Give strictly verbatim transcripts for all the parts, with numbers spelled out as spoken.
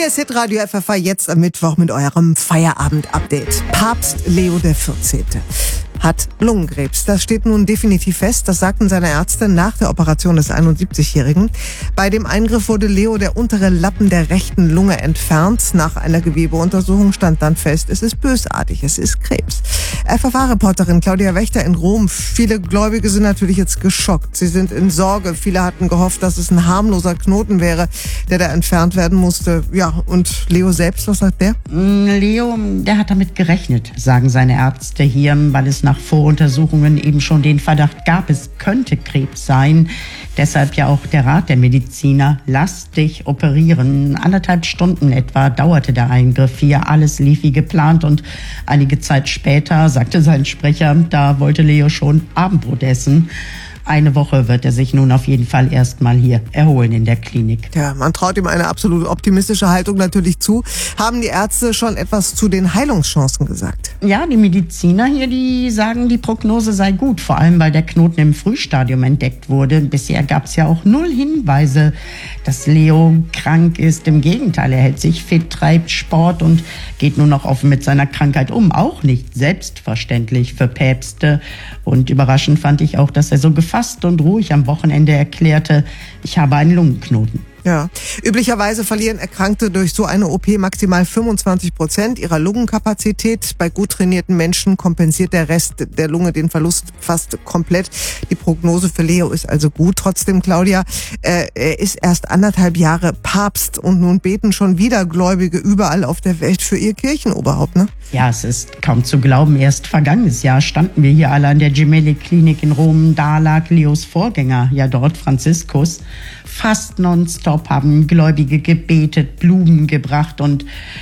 Hier ist Hitradio F F A jetzt am Mittwoch mit eurem Feierabend-Update. Papst Leo der vierzehnte hat Lungenkrebs. Das steht nun definitiv fest. Das sagten seine Ärzte nach der Operation des einundsiebzigjährigen. Bei dem Eingriff wurde Leo der untere Lappen der rechten Lunge entfernt. Nach einer Gewebeuntersuchung stand dann fest, es ist bösartig, es ist Krebs. F F A-Reporterin Claudia Wächter in Rom. Viele Gläubige sind natürlich jetzt geschockt. Sie sind in Sorge. Viele hatten gehofft, dass es ein harmloser Knoten wäre, der da entfernt werden musste. Ja, und Leo selbst, was sagt der? Leo, der hat damit gerechnet, sagen seine Ärzte hier, weil es nach Voruntersuchungen eben schon den Verdacht gab, es könnte Krebs sein. Deshalb ja auch der Rat der Mediziner, lass dich operieren. Anderthalb Stunden etwa dauerte der Eingriff hier. Alles lief wie geplant und einige Zeit später, sagte sein Sprecher, da wollte Leo schon Abendbrot essen. Eine Woche wird er sich nun auf jeden Fall erstmal hier erholen in der Klinik. Ja, man traut ihm eine absolut optimistische Haltung natürlich zu. Haben die Ärzte schon etwas zu den Heilungschancen gesagt? Ja, die Mediziner hier, die sagen, die Prognose sei gut, vor allem weil der Knoten im Frühstadium entdeckt wurde. Bisher gab es ja auch null Hinweise, dass Leo krank ist. Im Gegenteil, er hält sich fit, treibt Sport und geht nun noch offen mit seiner Krankheit um. Auch nicht selbstverständlich für Päpste. Und überraschend fand ich auch, dass er so gefasst und ruhig am Wochenende erklärte, ich habe einen Lungenknoten. Ja, üblicherweise verlieren Erkrankte durch so eine O P maximal fünfundzwanzig Prozent ihrer Lungenkapazität. Bei gut trainierten Menschen kompensiert der Rest der Lunge den Verlust fast komplett. Die Prognose für Leo ist also gut. Trotzdem, Claudia, äh, er ist erst anderthalb Jahre Papst und nun beten schon wieder Gläubige überall auf der Welt für ihr Kirchenoberhaupt, ne? Ja, es ist kaum zu glauben. Erst vergangenes Jahr standen wir hier alle an der Gemelli-Klinik in Rom. Da lag Leos Vorgänger, ja dort Franziskus. Fast nonstop haben Gläubige gebetet, Blumen gebracht und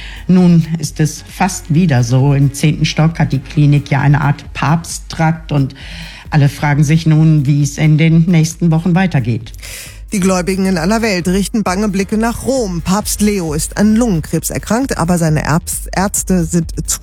nun ist es fast wieder so. Im zehnten Stock hat die Klinik ja eine Art Papsttrakt und alle fragen sich nun, wie es in den nächsten Wochen weitergeht. Die Gläubigen in aller Welt richten bange Blicke nach Rom. Papst Leo ist an Lungenkrebs erkrankt, aber seine Ärzte sind zuversichtlich.